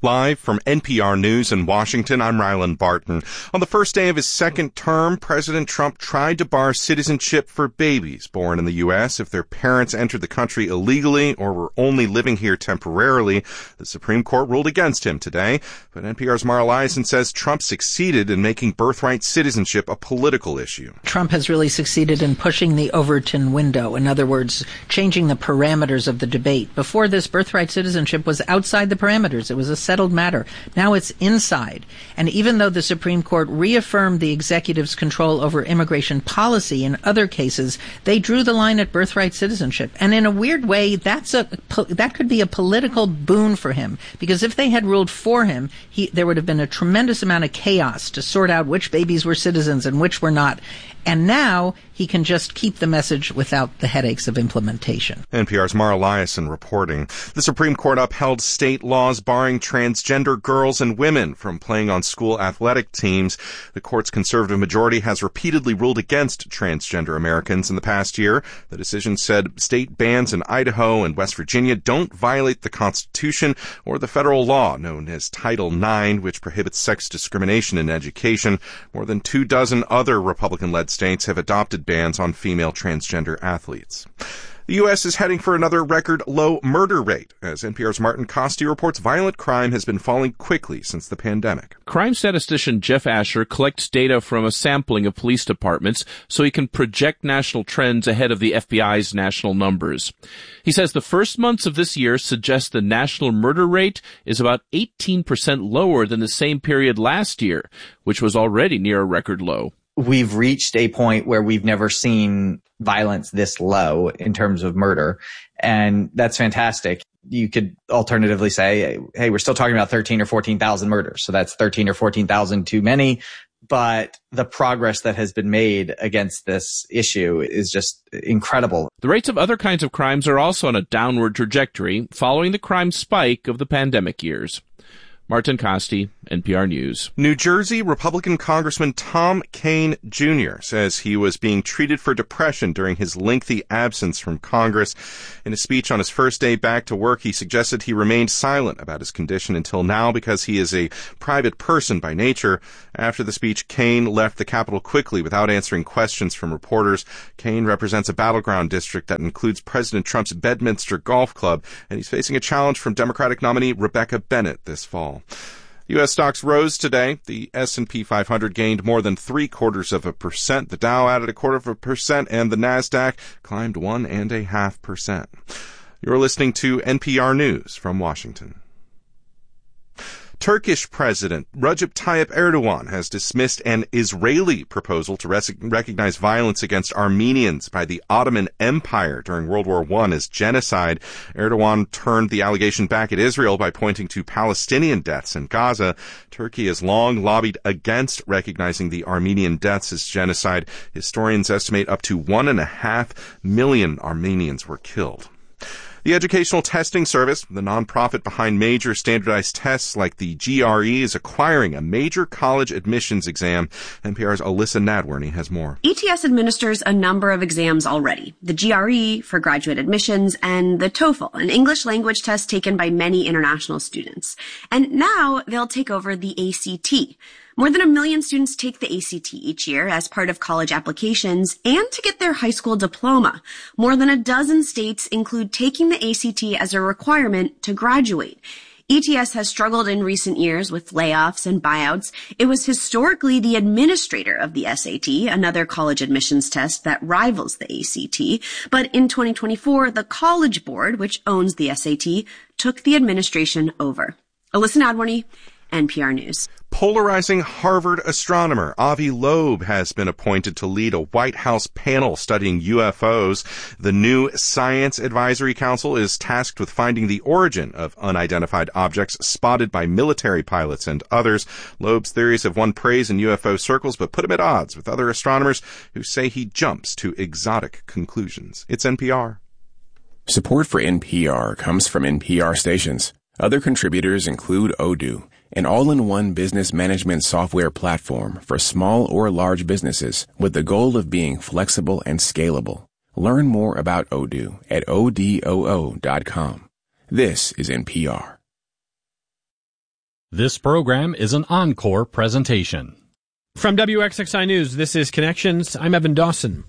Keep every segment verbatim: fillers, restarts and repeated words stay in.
Live from N P R News in Washington, I'm Rylan Barton. On the first day of his second term, President Trump tried to bar citizenship for babies born in the U S if their parents entered the country illegally or were only living here temporarily. The Supreme Court ruled against him today, but N P R's Mara Liasson says Trump succeeded in making birthright citizenship a political issue. Trump has really succeeded in pushing the Overton window. In other words, changing the parameters of the debate. Before this, birthright citizenship was outside the parameters. It was a settled matter. Now it's inside. And even though the Supreme Court reaffirmed the executive's control over immigration policy in other cases, they drew the line at birthright citizenship. And in a weird way, that's a that could be a political boon for him, because if they had ruled for him, he, there would have been a tremendous amount of chaos to sort out which babies were citizens and which were not. And now he can just keep the message without the headaches of implementation. N P R's Mara Liasson reporting. The Supreme Court upheld state laws barring transgender girls and women from playing on school athletic teams. The court's conservative majority has repeatedly ruled against transgender Americans in the past year. The decision said state bans in Idaho and West Virginia don't violate the Constitution or the federal law known as Title nine, which prohibits sex discrimination in education. More than two dozen other Republican-led states have adopted bans on female transgender athletes. The U S is heading for another record low murder rate. As N P R's Martin Costi reports, violent crime has been falling quickly since the pandemic. Crime statistician Jeff Asher collects data from a sampling of police departments so he can project national trends ahead of the F B I's national numbers. He says the first months of this year suggest the national murder rate is about eighteen percent lower than the same period last year, which was already near a record low. We've reached a point where we've never seen violence this low in terms of murder. And that's fantastic. You could alternatively say, hey, we're still talking about thirteen or fourteen thousand murders. So that's thirteen or fourteen thousand too many. But the progress that has been made against this issue is just incredible. The rates of other kinds of crimes are also on a downward trajectory following the crime spike of the pandemic years. Martin Costi, N P R News. New Jersey Republican Congressman Tom Kean Junior says he was being treated for depression during his lengthy absence from Congress. In a speech on his first day back to work, he suggested he remained silent about his condition until now because he is a private person by nature. After the speech, Kean left the Capitol quickly without answering questions from reporters. Kean represents a battleground district that includes President Trump's Bedminster Golf Club, and he's facing a challenge from Democratic nominee Rebecca Bennett this fall. U S stocks rose today. The S and P five hundred gained more than three quarters of a percent. The Dow added a quarter of a percent, and the Nasdaq climbed one and a half percent. You're listening to N P R News from Washington. Turkish President Recep Tayyip Erdogan has dismissed an Israeli proposal to res- recognize violence against Armenians by the Ottoman Empire during World War One as genocide. Erdogan turned the allegation back at Israel by pointing to Palestinian deaths in Gaza. Turkey has long lobbied against recognizing the Armenian deaths as genocide. Historians estimate up to one and a half million Armenians were killed. The Educational Testing Service, the nonprofit behind major standardized tests like the G R E, is acquiring a major college admissions exam. N P R's Alyssa Nadworny has more. E T S administers a number of exams already. The G R E for graduate admissions and the TOEFL, an English language test taken by many international students. And now they'll take over the A C T. More than a million students take the A C T each year as part of college applications and to get their high school diploma. More than a dozen states include taking the A C T as a requirement to graduate. E T S has struggled in recent years with layoffs and buyouts. It was historically the administrator of the S A T, another college admissions test that rivals the A C T. But in twenty twenty-four, the College Board, which owns the S A T, took the administration over. Alyssa Nadworny, N P R News. Polarizing Harvard astronomer Avi Loeb has been appointed to lead a White House panel studying U F Os. The new Science Advisory Council is tasked with finding the origin of unidentified objects spotted by military pilots and others. Loeb's theories have won praise in U F O circles, but put him at odds with other astronomers who say he jumps to exotic conclusions. It's N P R. Support for N P R comes from N P R stations. Other contributors include Odoo, an all-in-one business management software platform for small or large businesses with the goal of being flexible and scalable. Learn more about Odoo at O D O O dot com. This is N P R. This program is an encore presentation. From W X X I News, this is Connections. I'm Evan Dawson.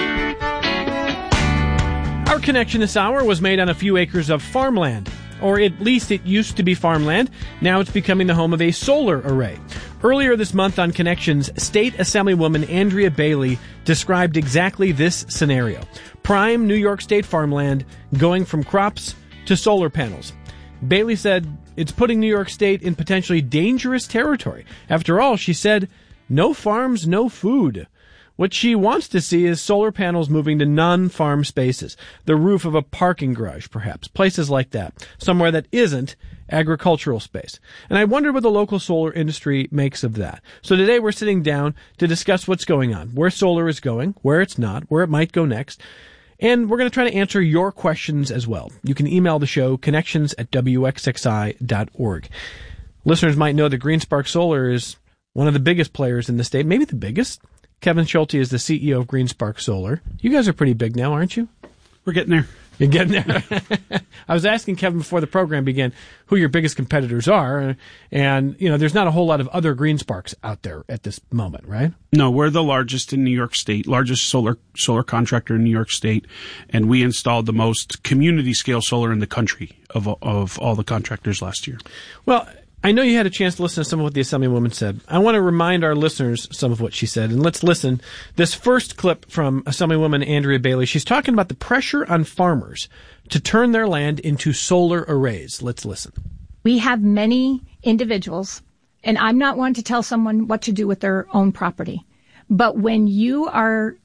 Our connection this hour was made on a few acres of farmland. Or at least it used to be farmland. Now it's becoming the home of a solar array. Earlier this month on Connections, State Assemblywoman Andrea Bailey described exactly this scenario. Prime New York State farmland going from crops to solar panels. Bailey said it's putting New York State in potentially dangerous territory. After all, she said, no farms, no food. What she wants to see is solar panels moving to non-farm spaces. The roof of a parking garage, perhaps. Places like that. Somewhere that isn't agricultural space. And I wonder what the local solar industry makes of that. So today we're sitting down to discuss what's going on, where solar is going, where it's not, where it might go next. And we're going to try to answer your questions as well. You can email the show, connections at w x x i dot org. Listeners might know that GreenSpark Solar is one of the biggest players in the state, maybe the biggest. Kevin Schulte is the C E O of GreenSpark Solar. You guys are pretty big now, aren't you? We're getting there. You're getting there. I was asking Kevin before the program began who your biggest competitors are, and, you know, there's not a whole lot of other GreenSparks out there at this moment, right? No, we're the largest in New York State, largest solar solar contractor in New York State, and we installed the most community-scale solar in the country of of all the contractors last year. Well, I know you had a chance to listen to some of what the Assemblywoman said. I want to remind our listeners some of what she said, and let's listen. This first clip from Assemblywoman Andrea Bailey, she's talking about the pressure on farmers to turn their land into solar arrays. Let's listen. We have many individuals, and I'm not one to tell someone what to do with their own property, but when you are,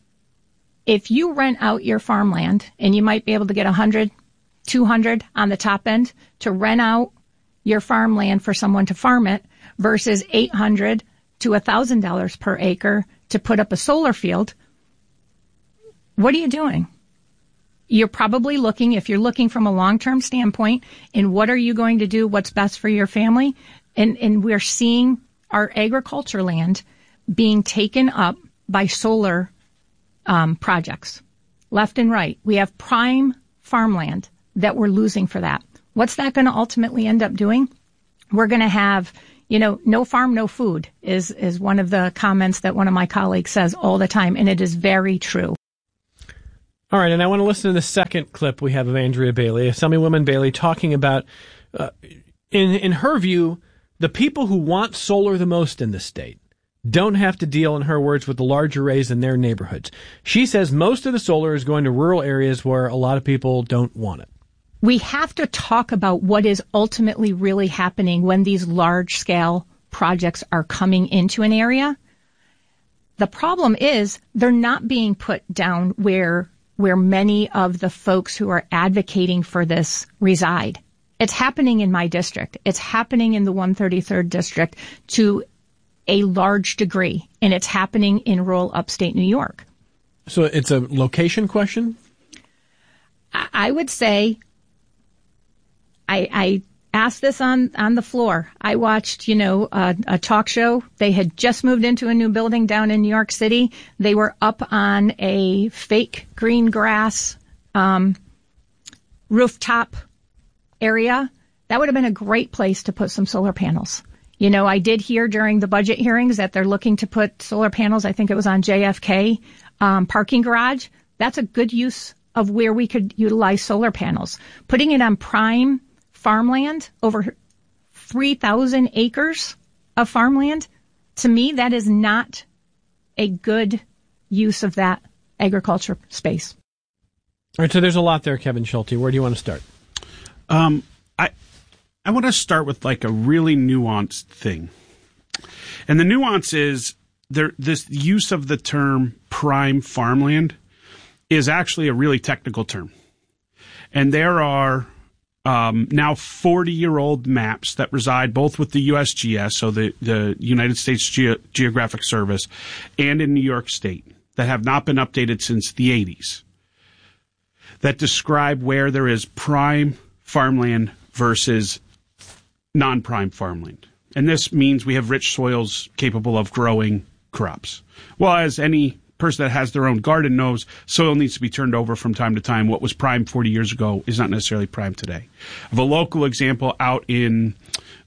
if you rent out your farmland, and you might be able to get one hundred, two hundred on the top end to rent out your farmland for someone to farm it versus eight hundred to one thousand dollars per acre to put up a solar field, what are you doing? You're probably looking, if you're looking from a long-term standpoint, in what are you going to do, what's best for your family? And, and we're seeing our agriculture land being taken up by solar um, projects, left and right. We have prime farmland that we're losing for that. What's that going to ultimately end up doing? We're going to have, you know, no farm, no food is, is one of the comments that one of my colleagues says all the time, and it is very true. All right, and I want to listen to the second clip we have of Andrea Bailey, Assemblywoman Bailey, talking about, uh, in in her view, the people who want solar the most in the state don't have to deal, in her words, with the large arrays in their neighborhoods. She says most of the solar is going to rural areas where a lot of people don't want it. We have to talk about what is ultimately really happening when these large-scale projects are coming into an area. The problem is they're not being put down where where many of the folks who are advocating for this reside. It's happening in my district. It's happening in the one thirty-third district to a large degree, and it's happening in rural upstate New York. So it's a location question? I would say I, I asked this on, on the floor. I watched, you know, a, a talk show. They had just moved into a new building down in New York City. They were up on a fake green grass um, rooftop area. That would have been a great place to put some solar panels. You know, I did hear during the budget hearings that they're looking to put solar panels. I think it was on J F K um, parking garage. That's a good use of where we could utilize solar panels. Putting it on prime farmland, over three thousand acres of farmland, to me, that is not a good use of that agriculture space. All right, so there's a lot there, Kevin Schulte. Where do you want to start? Um, I I want to start with like a really nuanced thing. And the nuance is there this use of the term prime farmland is actually a really technical term. And there are Um, now forty-year-old maps that reside both with the U S G S, so the, the United States Ge- Geographic Service, and in New York State that have not been updated since the eighties that describe where there is prime farmland versus non-prime farmland. And this means we have rich soils capable of growing crops. Well, as any person that has their own garden knows, soil needs to be turned over from time to time. What was prime forty years ago is not necessarily prime today. I have a local example out in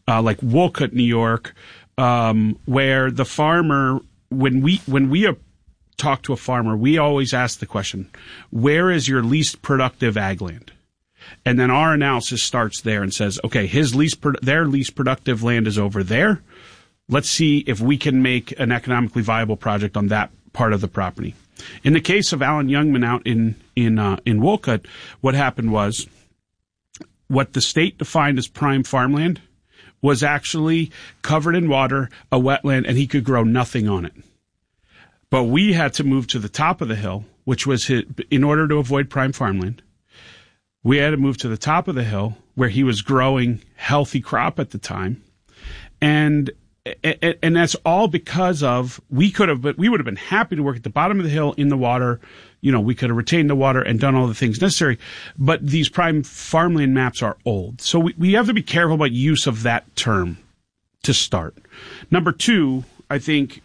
uh, like Wolcott, New York, um, where the farmer, when we when we uh, talk to a farmer, we always ask the question, where is your least productive ag land? And then our analysis starts there and says, okay, his least pro- their least productive land is over there. Let's see if we can make an economically viable project on that part of the property. In the case of Alan Youngman out in in uh, in Wolcott, what happened was what the state defined as prime farmland was actually covered in water, a wetland, and he could grow nothing on it. But we had to move to the top of the hill, which was his, in order to avoid prime farmland. We had to move to the top of the hill where he was growing healthy crop at the time. And and that's all because of, we could have, but we would have been happy to work at the bottom of the hill in the water. You know, we could have retained the water and done all the things necessary. But these prime farmland maps are old. So we, we have to be careful about use of that term to start. Number two, I think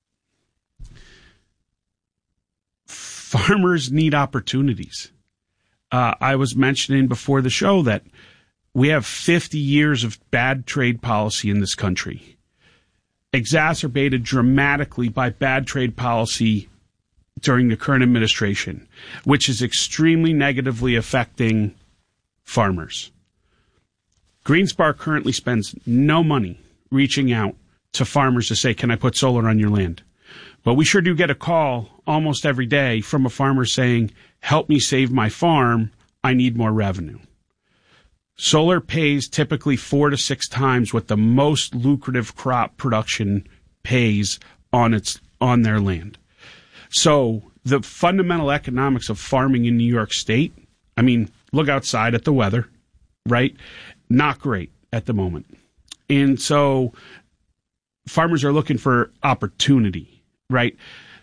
farmers need opportunities. Uh, I was mentioning before the show that we have fifty years of bad trade policy in this country, exacerbated dramatically by bad trade policy during the current administration, which is extremely negatively affecting farmers. GreenSpark currently spends no money reaching out to farmers to say, can I put solar on your land? But we sure do get a call almost every day from a farmer saying, help me save my farm, I need more revenue. Solar pays typically four to six times what the most lucrative crop production pays on its on their land. So the fundamental economics of farming in New York State, I mean, look outside at the weather, right? Not great at the moment. And so farmers are looking for opportunity, right?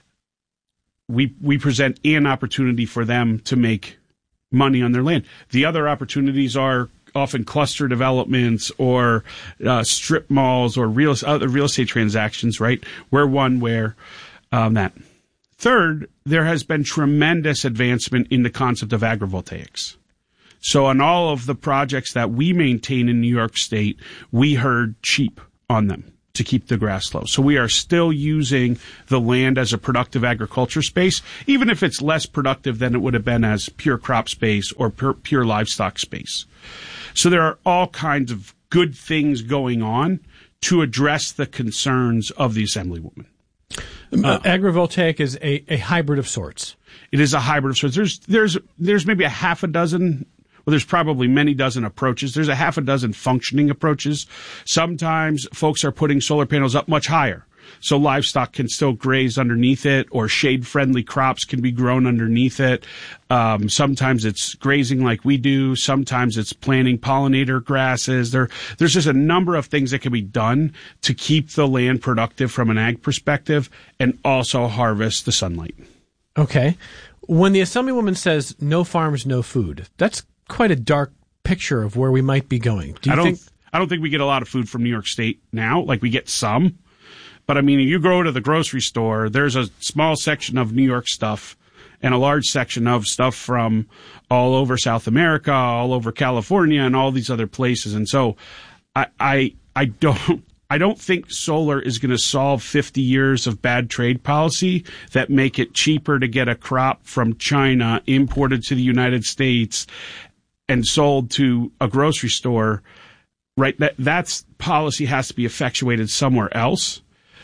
We we present an opportunity for them to make money on their land. The other opportunities are often cluster developments or uh, strip malls or real other real estate transactions, right? We're one where um, that. Third, there has been tremendous advancement in the concept of agrivoltaics. So on all of the projects that we maintain in New York State, we herd sheep on them to keep the grass low. So we are still using the land as a productive agriculture space, even if it's less productive than it would have been as pure crop space or pure, pure livestock space. So there are all kinds of good things going on to address the concerns of the Assemblywoman. Uh, agrivoltaic is a, a hybrid of sorts. It is a hybrid of sorts. There's there's there's maybe a half a dozen. Well, there's probably many dozen approaches. There's a half a dozen functioning approaches. Sometimes folks are putting solar panels up much higher, so livestock can still graze underneath it, or shade-friendly crops can be grown underneath it. Um, sometimes it's grazing like we do. Sometimes it's planting pollinator grasses. There, there's just a number of things that can be done to keep the land productive from an ag perspective and also harvest the sunlight. Okay. When the Assemblywoman says no farms, no food, that's quite a dark picture of where we might be going. Do you I don't, think? I don't think we get a lot of food from New York State now. Like, we get some. But, I mean, if you go to the grocery store, there's a small section of New York stuff and a large section of stuff from all over South America, all over California, and all these other places. And so I I, I don't I don't think solar is going to solve fifty years of bad trade policy that make it cheaper to get a crop from China imported to the United States and sold to a grocery store. Right? That that's policy has to be effectuated somewhere else.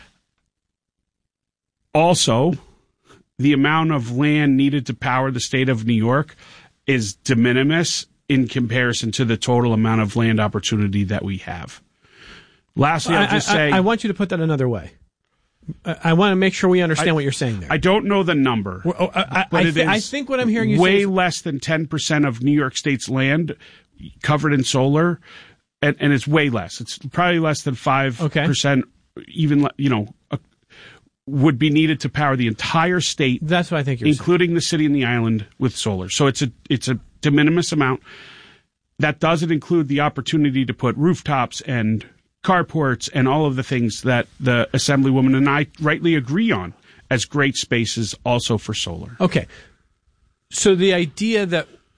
Also, the amount of land needed to power the state of New York is de minimis in comparison to the total amount of land opportunity that we have. Lastly, I'll just I, I, say... I want you to put that another way. I, I want to make sure we understand I, what you're saying there. I don't know the number, well, oh, I, but I, it th- is I think what I'm hearing you way say is less than ten percent of New York State's land covered in solar, and, and it's way less. It's probably less than five percent, okay. even, you know... A, would be needed to power the entire state. That's what I think you're including saying. The city and the island with solar. So it's a it's a de minimis amount. That doesn't include the opportunity to put rooftops and carports and all of the things that the Assemblywoman and I rightly agree on as great spaces also for solar. Okay. So the idea that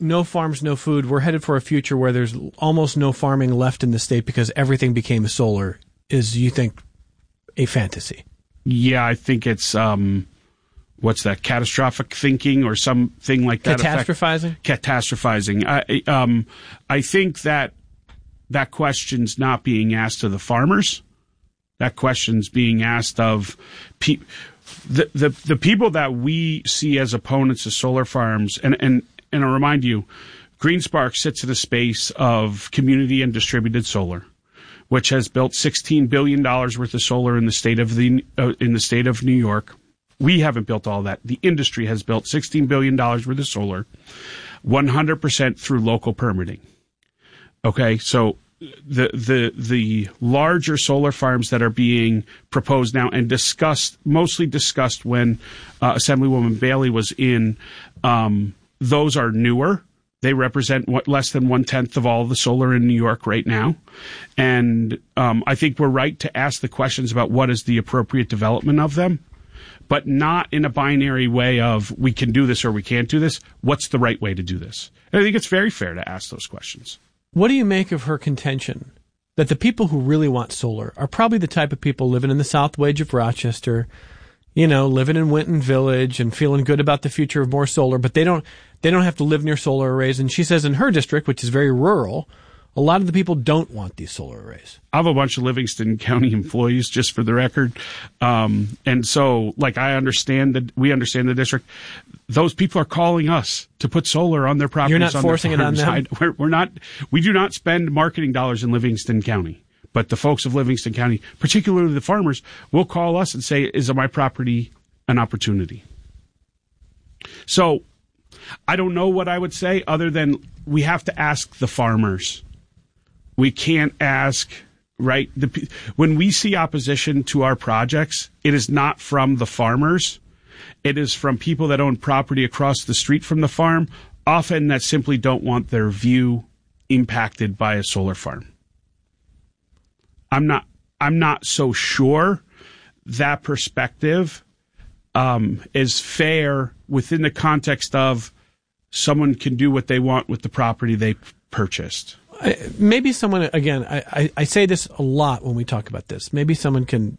no farms, no food, we're headed for a future where there's almost no farming left in the state because everything became solar, is, you think, a fantasy? Yeah, I think it's, um, what's that, catastrophic thinking or something like that. Catastrophizing? Effect. Catastrophizing. I, um, I think that that question's not being asked of the farmers. That question's being asked of pe- the, the the people that we see as opponents of solar farms. And, and, and I'll remind you, GreenSpark sits in a space of community and distributed solar, which has built sixteen billion dollars worth of solar in the state of the uh, in the state of New York. We haven't built all that. The industry has built sixteen billion dollars worth of solar, one hundred percent through local permitting. Okay, so the the the larger solar farms that are being proposed now and discussed, mostly discussed when uh, Assemblywoman Bailey was in, um, those are newer. They represent what, less than one-tenth of all the solar in New York right now. And um, I think we're right to ask the questions about what is the appropriate development of them, but not in a binary way of we can do this or we can't do this. What's the right way to do this? And I think it's very fair to ask those questions. What do you make of her contention that the people who really want solar are probably the type of people living in the South Wedge of Rochester, you know, living in Winton Village and feeling good about the future of more solar, but they don't they don't have to live near solar arrays. And she says in her district, which is very rural, a lot of the people don't want these solar arrays. I have a bunch of Livingston County employees, just for the record. Um, and so, like, I understand that we understand the district. Those people are calling us to put solar on their properties. You're not on forcing it on them? I, we're, we're not, we do not spend marketing dollars in Livingston County. But the folks of Livingston County, particularly the farmers, will call us and say, is my property an opportunity? So I don't know what I would say other than we have to ask the farmers. We can't ask, right? The, when we see opposition to our projects, it is not from the farmers. It is from people that own property across the street from the farm, often that simply don't want their view impacted by a solar farm. I'm not, I'm not so sure that perspective um, is fair within the context of someone can do what they want with the property they purchased. I, maybe someone, again, I, I, I say this a lot when we talk about this. Maybe someone can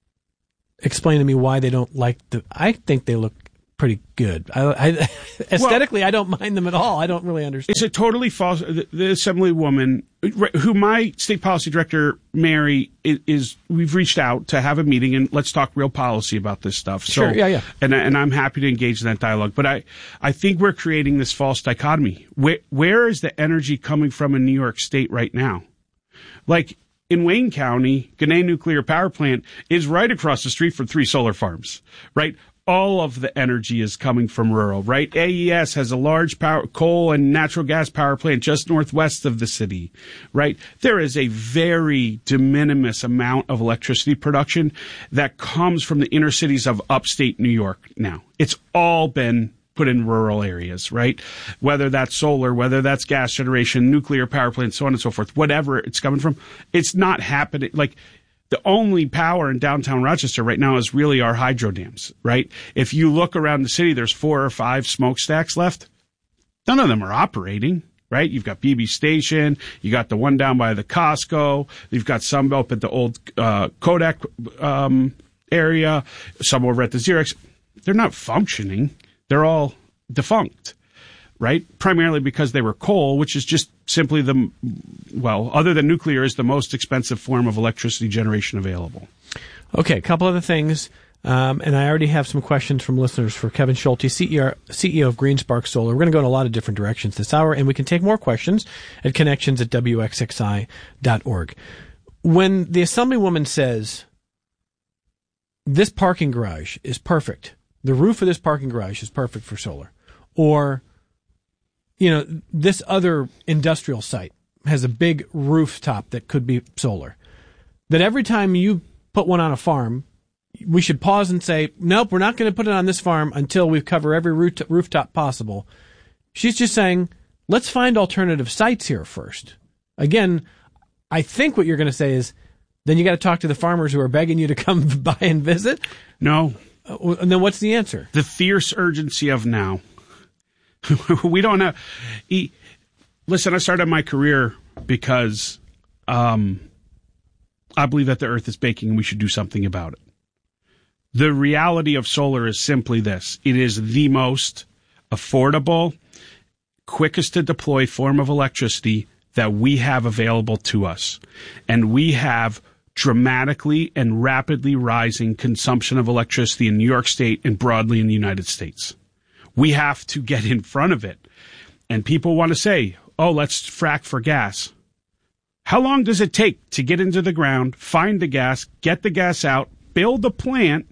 explain to me why they don't like the, I think they look pretty good. I, I, aesthetically, well, I don't mind them at all. I don't really understand. It's a totally false, the, the Assemblywoman, who my state policy director, Mary, is, is, we've reached out to have a meeting and let's talk real policy about this stuff. So, sure, yeah, yeah. And, and I'm happy to engage in that dialogue. But I, I think we're creating this false dichotomy. Where, where is the energy coming from in New York State right now? Like, in Wayne County, Ginna Nuclear Power Plant is right across the street from three solar farms, right? All of the energy is coming from rural, right? A E S has a large power, coal and natural gas power plant just northwest of the city, right? There is a very de minimis amount of electricity production that comes from the inner cities of upstate New York now. It's all been put in rural areas, right? Whether that's solar, whether that's gas generation, nuclear power plants, so on and so forth, whatever it's coming from, it's not happening. Like, the only power in downtown Rochester right now is really our hydro dams, right? If you look around the city, there's four or five smokestacks left. None of them are operating, right? You've got B B Station. You got the one down by the Costco. You've got some up at the old uh, Kodak um, area, some over at the Xerox. They're not functioning. They're all defunct, right? Primarily because they were coal, which is just simply the, well, other than nuclear, is the most expensive form of electricity generation available. Okay, a couple other things. Um, and I already have some questions from listeners for Kevin Schulte, C E O, C E O of GreenSpark Solar. We're going to go in a lot of different directions this hour, and we can take more questions at connections at W X X I dot org. When the Assemblywoman says, this parking garage is perfect, the roof of this parking garage is perfect for solar, or, you know, this other industrial site has a big rooftop that could be solar, that every time you put one on a farm, we should pause and say, nope, we're not going to put it on this farm until we cover every roof- rooftop possible. She's just saying, let's find alternative sites here first. Again, I think what you're going to say is, then you got to talk to the farmers who are begging you to come by and visit. No. Uh, and then what's the answer? The fierce urgency of now. We don't have. He, listen, I started my career because um, I believe that the earth is baking and we should do something about it. The reality of solar is simply this. It is the most affordable, quickest to deploy form of electricity that we have available to us. And we have dramatically and rapidly rising consumption of electricity in New York State and broadly in the United States. We have to get in front of it. And people want to say, oh, let's frack for gas. How long does it take to get into the ground, find the gas, get the gas out, build a plant?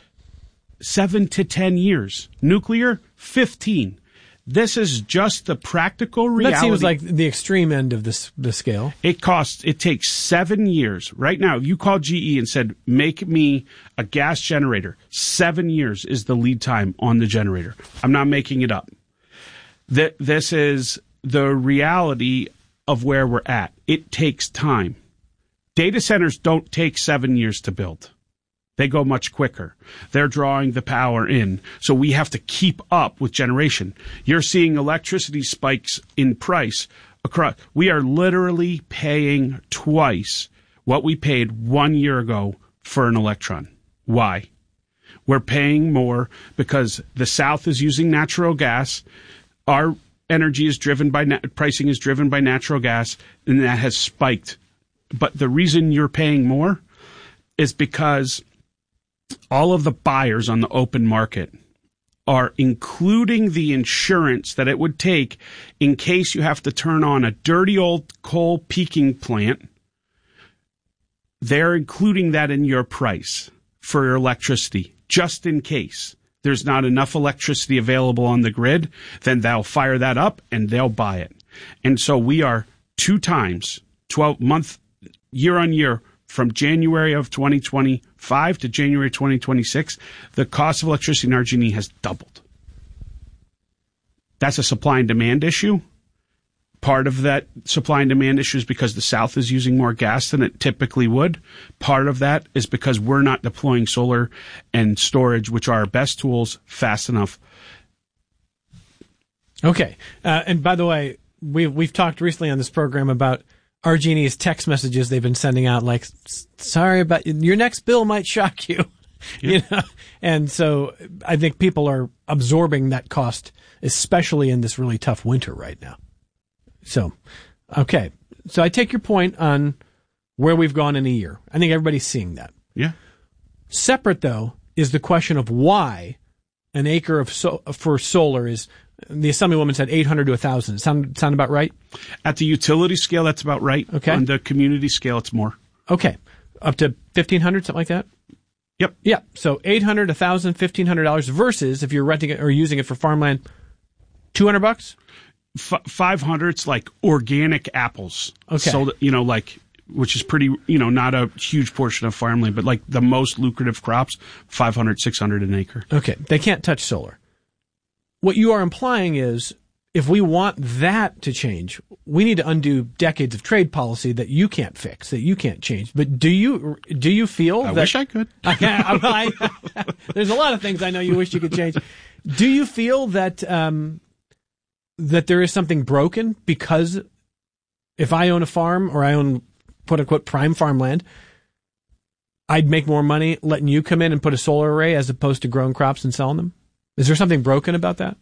Seven to ten years. Nuclear, fifteen. This is just the practical reality. That seems like the extreme end of this the scale. It costs, it takes seven years. Right now, you call G E and said, make me a gas generator. Seven years is the lead time on the generator. I'm not making it up. Th- this is the reality of where we're at. It takes time. Data centers don't take seven years to build. They go much quicker. They're drawing the power in. So we have to keep up with generation. You're seeing electricity spikes in price across. We are literally paying twice what we paid one year ago for an electron. Why? We're paying more because the South is using natural gas. Our energy is driven by, na- pricing is driven by natural gas, and that has spiked. But the reason you're paying more is because all of the buyers on the open market are including the insurance that it would take in case you have to turn on a dirty old coal peaking plant. They're including that in your price for your electricity, just in case there's not enough electricity available on the grid. Then they'll fire that up and they'll buy it. And so we are two times, twelve month, year on year, from January of twenty twenty-five to January twenty twenty-six, the cost of electricity in R G and E has doubled. That's a supply and demand issue. Part of that supply and demand issue is because the South is using more gas than it typically would. Part of that is because we're not deploying solar and storage, which are our best tools, fast enough. Okay. Uh, and by the way, we've, we've talked recently on this program about R G and E's text messages they've been sending out, like, sorry about your next bill might shock you. Yeah. You know? And so I think people are absorbing that cost, especially in this really tough winter right now. So, okay. So I take your point on where we've gone in a year. I think everybody's seeing that. Yeah. Separate, though, is the question of why an acre of so, for solar is, the Assemblywoman said eight hundred to one thousand. Sound, sound about right? At the utility scale, that's about right. Okay. On the community scale, it's more. Okay. Up to fifteen hundred, something like that? Yep. Yeah. So eight hundred, one thousand, fifteen hundred dollars versus if you're renting it or using it for farmland, two hundred bucks? F- five hundred, it's like organic apples. Okay. So, you know, like, which is pretty, you know, not a huge portion of farmland, but like the most lucrative crops, five hundred, six hundred an acre. Okay. They can't touch solar. What you are implying is if we want that to change, we need to undo decades of trade policy that you can't fix, that you can't change. But do you do you feel I that... I wish I could. I, I, there's a lot of things I know you wish you could change. Do you feel that um, that there is something broken because if I own a farm or I own, quote-unquote, prime farmland, I'd make more money letting you come in and put a solar array as opposed to growing crops and selling them? Is there something broken about that?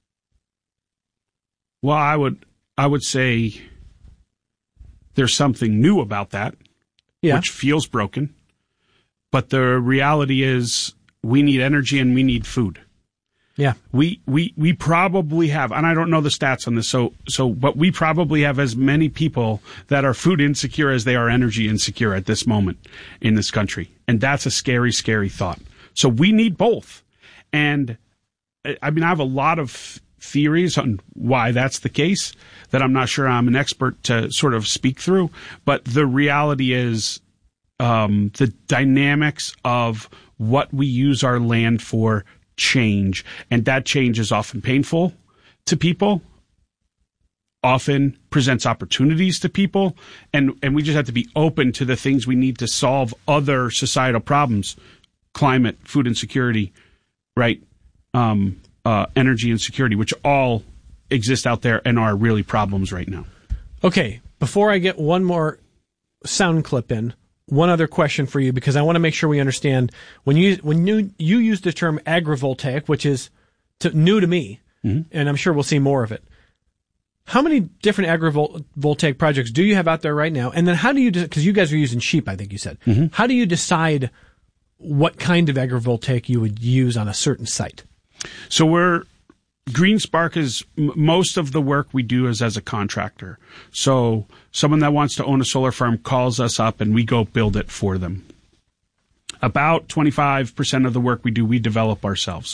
Well, I would I would say there's something new about that, yeah. which feels broken. But the reality is we need energy and we need food. Yeah. We we we probably have, and I don't know the stats on this, so so but we probably have as many people that are food insecure as they are energy insecure at this moment in this country. And that's a scary, scary thought. So we need both. And I mean, I have a lot of theories on why that's the case that I'm not sure I'm an expert to sort of speak through. But the reality is um, the dynamics of what we use our land for change. And that change is often painful to people, often presents opportunities to people. And, and we just have to be open to the things we need to solve other societal problems, climate, food insecurity, right? Um, uh, energy insecurity, which all exist out there and are really problems right now. Okay, before I get one more sound clip in, one other question for you, because I want to make sure we understand when you when you you use the term agrivoltaic, which is to, new to me, mm-hmm. and I'm sure we'll see more of it. How many different agrivoltaic projects do you have out there right now? And then how do you, because you guys are using sheep, I think you said. Mm-hmm. How do you decide what kind of agrivoltaic you would use on a certain site? So we're, GreenSpark is, most of the work we do is as a contractor. So someone that wants to own a solar farm calls us up and we go build it for them. About twenty-five percent of the work we do, we develop ourselves.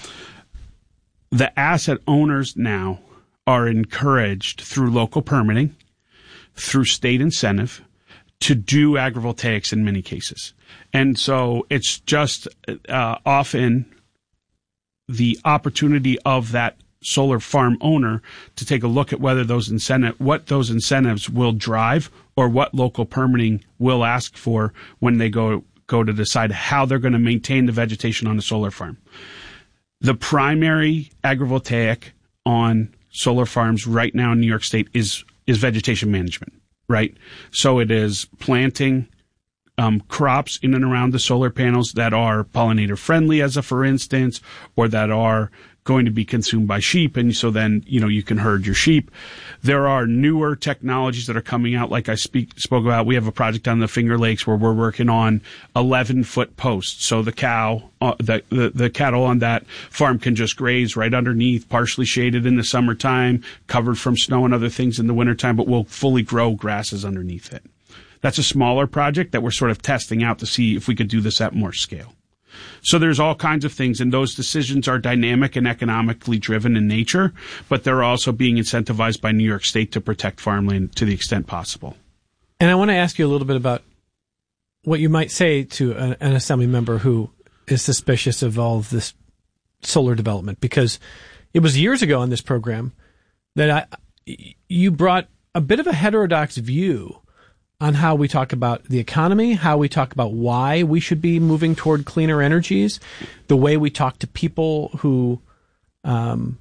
The asset owners now are encouraged through local permitting, through state incentive, to do agrivoltaics in many cases. And so it's just uh, often the opportunity of that solar farm owner to take a look at whether those incentive, what those incentives will drive or what local permitting will ask for when they go, go to decide how they're going to maintain the vegetation on the solar farm. The primary agrivoltaic on solar farms right now in New York State is is vegetation management, right? So it is planting um, crops in and around the solar panels that are pollinator friendly, as a for instance, or that are going to be consumed by sheep, and so then, you know, you can herd your sheep. There are newer technologies that are coming out, like I speak, spoke about. We have a project down in the Finger Lakes where we're working on eleven-foot posts, so the cow, uh, the, the the cattle on that farm can just graze right underneath, partially shaded in the summertime, covered from snow and other things in the wintertime, but we'll fully grow grasses underneath it. That's a smaller project that we're sort of testing out to see if we could do this at more scale. So there's all kinds of things, and those decisions are dynamic and economically driven in nature, but they're also being incentivized by New York State to protect farmland to the extent possible. And I want to ask you a little bit about what you might say to an, an assembly member who is suspicious of all of this solar development, because it was years ago on this program that I, you brought a bit of a heterodox view on how we talk about the economy, how we talk about why we should be moving toward cleaner energies, the way we talk to people who um,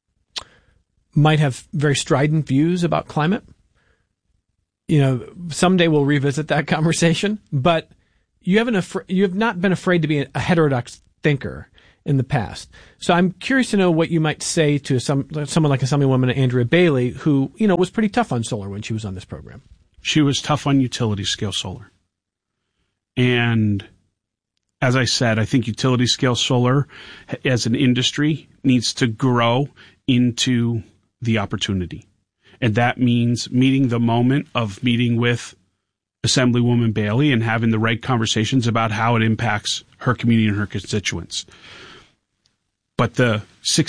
might have very strident views about climate. You know, someday we'll revisit that conversation, but you haven't af- you have not been afraid to be a heterodox thinker in the past. So I'm curious to know what you might say to some someone like Assemblywoman Andrea Bailey, who, you know, was pretty tough on solar when she was on this program. She was tough on utility scale solar. And as I said, I think utility scale solar as an industry needs to grow into the opportunity. And that means meeting the moment of meeting with Assemblywoman Bailey and having the right conversations about how it impacts her community and her constituents. But the